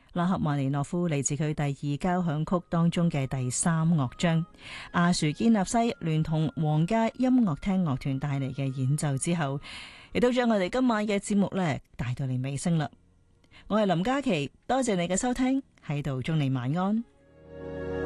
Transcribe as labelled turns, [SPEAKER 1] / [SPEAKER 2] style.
[SPEAKER 1] 拉赫曼尼諾夫嚟自佢第二交響曲當中嘅第三樂章，阿殊堅納西聯同皇家音樂廳樂團帶嚟嘅演奏之後，亦都將我哋今晚嘅節目呢帶到嚟尾聲啦。我係林嘉琪，多謝你嘅收聽，喺度祝你晚安。